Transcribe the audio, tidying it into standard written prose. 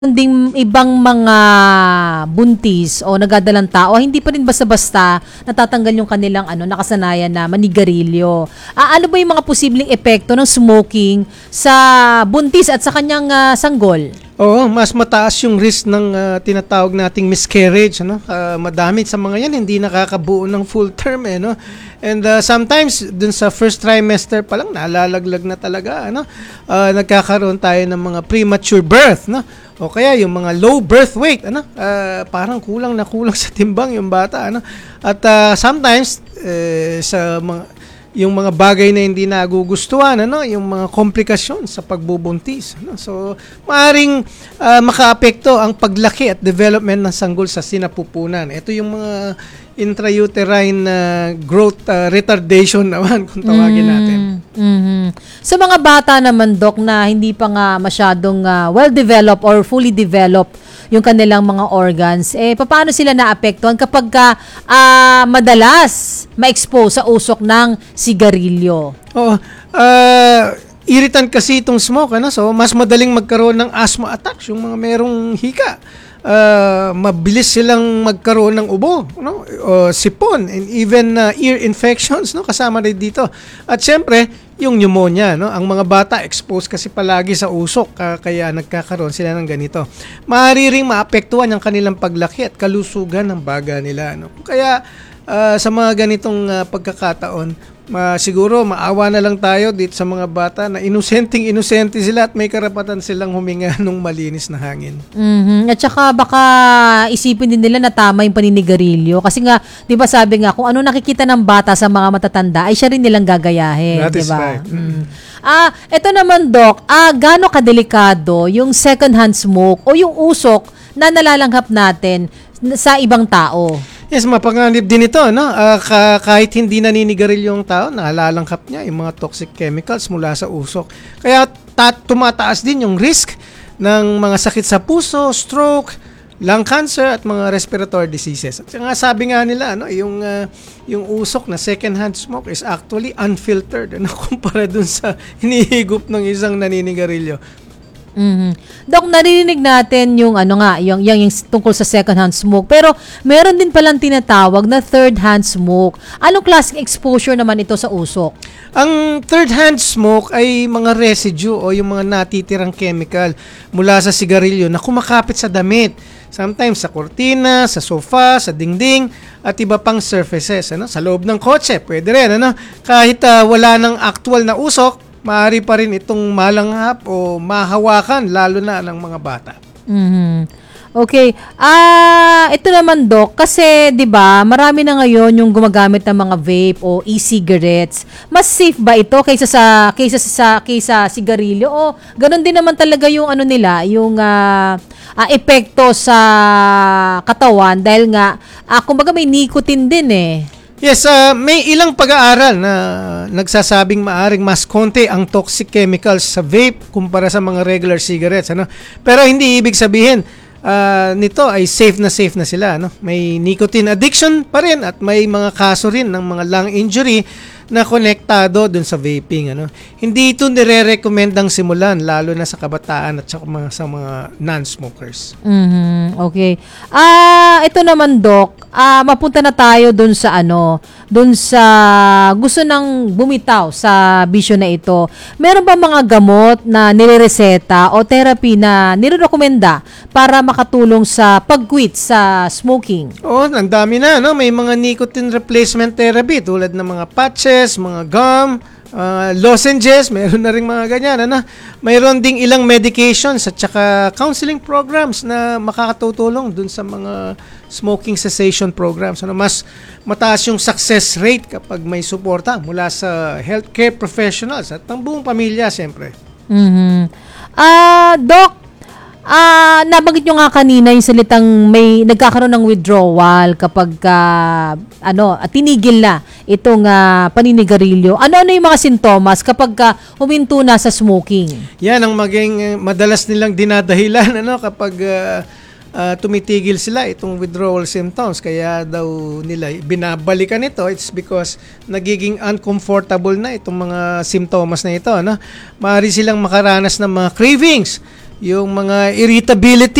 Ding ibang mga buntis o nagdadalang tao, hindi pa rin basta-basta natatanggal yung kanilang nakasanayan na manigarilyo. Ano ba yung mga posibleng epekto ng smoking sa buntis at sa kanyang sanggol? Oo, mas mataas yung risk ng tinatawag nating miscarriage, ano? Madami sa mga 'yan hindi nakakabuo ng full term no. And sometimes dun sa first trimester pa lang nalalaglag na talaga, ano? Nagkakaroon tayo ng mga premature birth, no? O kaya yung mga low birth weight, ano? Parang kulang na kulang sa timbang yung bata, ano? At sometimes sa yung mga bagay na hindi nagugustuhan, ano, yung mga komplikasyon sa pagbubuntis, ano. So, maaring makaapekto ang paglaki at development ng sanggol sa sinapupunan. Ito yung mga intrauterine growth retardation naman kung tawagin natin. Mm-hmm. Sa mga bata naman, Doc, na hindi pa nga masyadong well-developed or fully developed yung kanilang mga organs, paano sila naapektuhan kapag madalas ma-expose sa usok ng sigarilyo? Oo. Irritant kasi itong smoke, ano? So, mas madaling magkaroon ng asthma attacks, yung mga merong hika. Mabilis silang magkaroon ng ubo, no? Sipon, and even ear infections, no? Kasama rin dito. At syempre, yung pneumonia, no? Ang mga bata exposed kasi palagi sa usok, kaya nagkakaroon sila ng ganito. Maaari ring maapektuhan ang kanilang paglaki at kalusugan ng baga nila, no? Kaya sa mga ganitong pagkakataon, siguro maawa na lang tayo dito sa mga bata na inosente sila at may karapatan silang huminga ng malinis na hangin. Mm-hmm. At saka baka isipin din nila na tama yung paninigarilyo. Kasi nga, di ba sabi nga, kung ano nakikita ng bata sa mga matatanda, ay siya rin nilang gagayahin. That is diba? right. Ito naman, Doc, gaano kadelikado yung second-hand smoke o yung usok na nalalanghap natin sa ibang tao? Yes, mapanganib din ito, no? Kahit hindi naninigarilyo yung tao, nalalanghap niya yung mga toxic chemicals mula sa usok. Kaya tumataas din yung risk ng mga sakit sa puso, stroke, lung cancer at mga respiratory diseases. At nga sabi nga nila, no, yung usok na second-hand smoke is actually unfiltered, ano, kumpara dun sa hinihigop ng isang naninigarilyo. Mm-hmm. Dok, narinig natin yung yung tungkol sa second-hand smoke. Pero meron din palang tinatawag na third-hand smoke. Anong klaseng exposure naman ito sa usok? Ang third-hand smoke ay mga residue o yung mga natitirang chemical mula sa sigarilyo na kumakapit sa damit. Sometimes sa kortina, sa sofa, sa dingding, at iba pang surfaces. Ano? Sa loob ng kotse, pwede rin. Ano? Kahit wala ng actual na usok, maaari pa rin itong malanghap o mahawakan lalo na ng mga bata. Mm-hmm. Okay. Ito naman, Doc, kasi 'di ba, marami na ngayon yung gumagamit ng mga vape o e-cigarettes. Mas safe ba ito kaysa sigarilyo o ganun din naman talaga yung nila, yung epekto sa katawan dahil nga kumbaga may nicotine din eh. Yes, may ilang pag-aaral na nagsasabing maaring mas konti ang toxic chemicals sa vape kumpara sa mga regular cigarettes, ano? Pero hindi ibig sabihin nito ay safe na sila, no? May nicotine addiction pa rin at may mga kaso rin ng mga lung injury na konektado dun sa vaping, ano. Hindi ito nire-recommendang simulan lalo na sa kabataan at sa mga non-smokers. Mhm. Okay. Ito naman, Doc, mapunta na tayo dun sa gusto nang bumitaw sa bisyo na ito. Meron ba mga gamot na nirereseta o therapy na nirerekomenda para makatulong sa pag-quit sa smoking? Oo, ang dami na, no? May mga nicotine replacement therapy tulad ng mga patches, mga gum, lozenges, meron na rin mga ganyan. Ano? Mayroon ding ilang medications at saka counseling programs na makakatutulong dun sa mga smoking cessation programs. Ano? Mas mataas yung success rate kapag may suporta mula sa healthcare professionals at ng buong pamilya, siyempre. Mm-hmm. Doc, nabanggit nyo nga kanina yung salitang may nagkakaroon ng withdrawal kapag tinigil na itong paninigarilyo. Ano yung mga sintomas kapag huminto na sa smoking? Yan ang madalas nilang dinadahilan kapag tumitigil sila itong withdrawal symptoms. Kaya daw nila binabalikan ito. It's because nagiging uncomfortable na itong mga symptoms na ito. Maaari silang makaranas ng mga cravings. yung mga irritability